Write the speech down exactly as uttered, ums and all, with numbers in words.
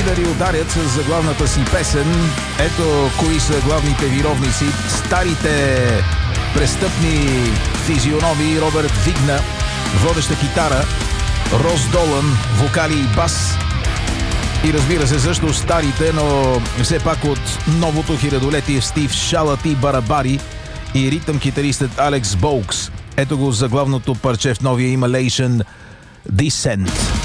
Ударили ударят с заглавната си песен. Ето кои са главните виновници. Старите престъпни физиономии: Робърт Вигна, водеща китара, Рос Долан, вокали и бас. И разбира се, също старите, но все пак от новото хилядолетие Стив Шалати барабари и ритъм китаристът Алекс Боукс. Ето го заглавното парче в новия Immolation Descent.